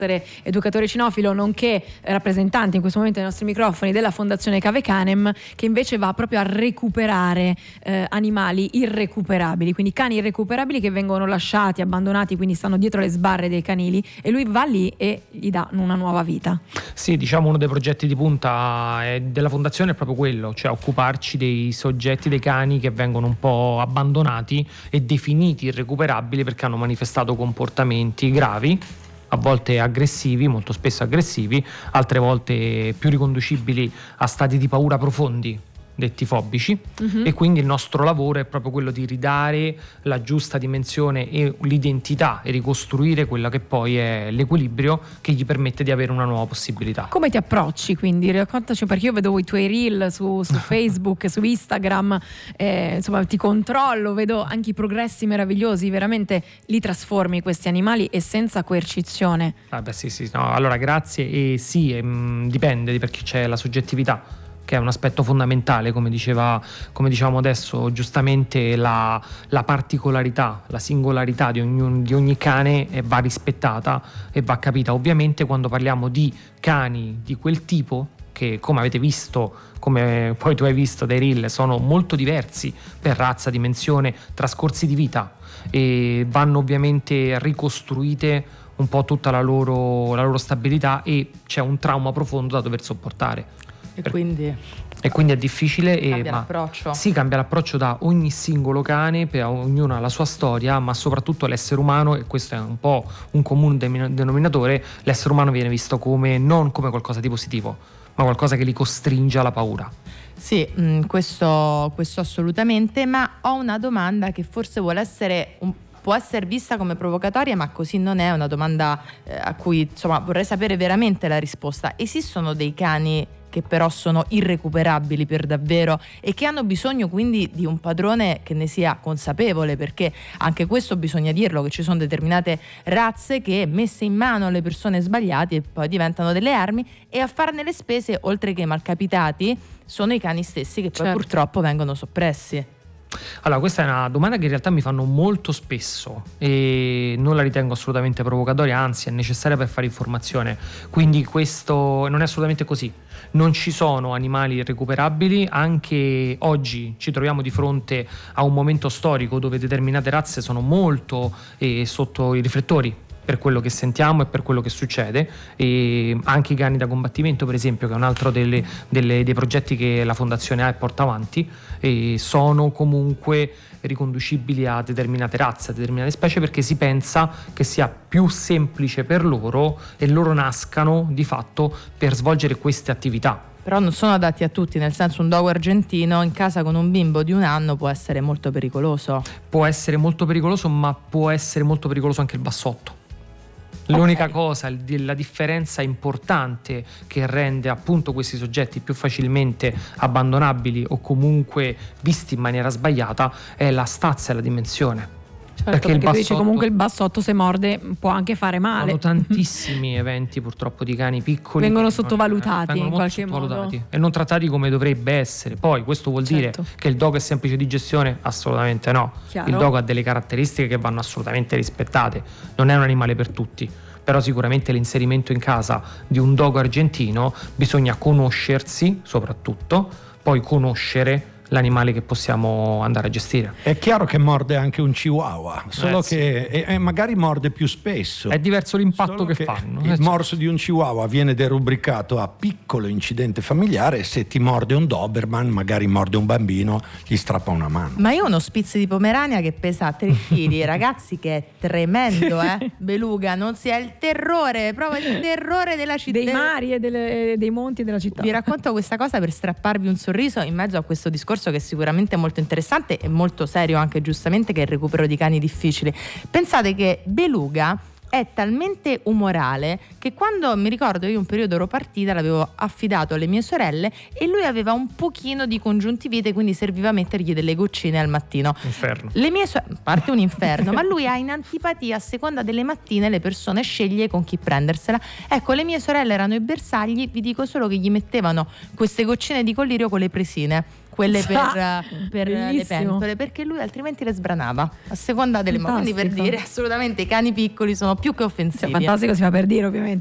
educatore cinofilo nonché rappresentante in questo momento ai nostri microfoni della Fondazione Cave Canem, che invece va proprio a recuperare animali irrecuperabili, quindi cani irrecuperabili che vengono lasciati, abbandonati, quindi stanno dietro le sbarre dei canili, e lui va lì e gli dà una nuova vita. Sì, diciamo uno dei progetti di punta della Fondazione è proprio quello, cioè occuparci dei soggetti, dei cani che vengono un po' abbandonati e definiti irrecuperabili perché hanno manifestato comportamenti gravi, a volte aggressivi, molto spesso aggressivi, altre volte più riconducibili a stati di paura profondi, detti fobici, e quindi il nostro lavoro è proprio quello di ridare la giusta dimensione e l'identità e ricostruire quello che poi è l'equilibrio che gli permette di avere una nuova possibilità. Come ti approcci quindi? Raccontaci, perché io vedo i tuoi reel su Facebook, su Instagram, insomma ti controllo, vedo anche i progressi meravigliosi, veramente li trasformi questi animali e senza coercizione. Sì, no, allora grazie, e sì, dipende perché c'è la soggettività, che è un aspetto fondamentale, come dicevamo adesso giustamente, la particolarità, la singolarità di ogni cane va rispettata e va capita. Ovviamente quando parliamo di cani di quel tipo, che come avete visto, come poi tu hai visto dai reel, sono molto diversi per razza, dimensione, trascorsi di vita, e vanno ovviamente ricostruite un po' tutta la loro stabilità, e c'è un trauma profondo da dover sopportare. E quindi è difficile, cambia l'approccio. Sì, cambia l'approccio da ogni singolo cane, per ognuno ha la sua storia, ma soprattutto l'essere umano, e questo è un po' un comune denominatore, l'essere umano viene visto non come qualcosa di positivo, ma qualcosa che li costringe alla paura. Sì, questo assolutamente, ma ho una domanda che forse può essere vista come provocatoria, ma così non è. Una domanda a cui vorrei sapere veramente la risposta. Esistono dei cani che però sono irrecuperabili per davvero e che hanno bisogno quindi di un padrone che ne sia consapevole? Perché anche questo bisogna dirlo, che ci sono determinate razze che, messe in mano alle persone sbagliate, poi diventano delle armi, e a farne le spese, oltre che i malcapitati, sono i cani stessi che poi purtroppo vengono soppressi. Allora, questa è una domanda che in realtà mi fanno molto spesso e non la ritengo assolutamente provocatoria, anzi è necessaria per fare informazione. Quindi questo non è assolutamente così. Non ci sono animali irrecuperabili. Anche oggi ci troviamo di fronte a un momento storico dove determinate razze sono molto sotto i riflettori per quello che sentiamo e per quello che succede, e anche i cani da combattimento, per esempio, che è un altro dei progetti che la Fondazione ha e porta avanti, e sono comunque riconducibili a determinate razze, a determinate specie, perché si pensa che sia più semplice per loro e loro nascano di fatto per svolgere queste attività. Però non sono adatti a tutti, nel senso, un dogo argentino in casa con un bimbo di 1 anno può essere molto pericoloso. Può essere molto pericoloso, ma può essere molto pericoloso anche il bassotto. L'unica cosa, la differenza importante che rende appunto questi soggetti più facilmente abbandonabili o comunque visti in maniera sbagliata è la stazza e la dimensione. Perché il bassotto, dice, comunque il bassotto, se morde, può anche fare male. Sono tantissimi eventi purtroppo di cani piccoli vengono sottovalutati in qualche modo e non trattati come dovrebbe essere. Poi questo vuol dire che il dogo è semplice di gestione? Assolutamente no. Chiaro. Il dogo ha delle caratteristiche che vanno assolutamente rispettate, non è un animale per tutti, però sicuramente l'inserimento in casa di un dogo argentino bisogna conoscersi, soprattutto poi conoscere l'animale che possiamo andare a gestire. È chiaro che morde anche un chihuahua, solo che magari morde più spesso. È diverso l'impatto che fanno. Il morso di un chihuahua viene derubricato a piccolo incidente familiare. Se ti morde un Doberman, magari morde un bambino, gli strappa una mano. Ma io ho uno spitz di Pomerania che pesa 3 kg, ragazzi, che è tremendo, Beluga, non si è il terrore, proprio il terrore della città, dei mari e dei monti della città. Vi racconto questa cosa per strapparvi un sorriso in mezzo a questo discorso che è sicuramente molto interessante e molto serio anche, giustamente, che è il recupero di cani difficili. Pensate che Beluga è talmente umorale che, quando mi ricordo io un periodo ero partita, l'avevo affidato alle mie sorelle e lui aveva un pochino di congiuntivite, quindi serviva a mettergli delle goccine al mattino. Inferno. Le mie parte un inferno, ma lui ha in antipatia, a seconda delle mattine le persone sceglie con chi prendersela. Ecco, le mie sorelle erano i bersagli, vi dico solo che gli mettevano queste goccine di collirio con le presine. quelle per le Bellissimo. pentole, perché lui altrimenti le sbranava a seconda delle mani. Quindi per Fantastico. dire, assolutamente i cani piccoli sono più che offensivi. Fantastico, si fa per dire ovviamente.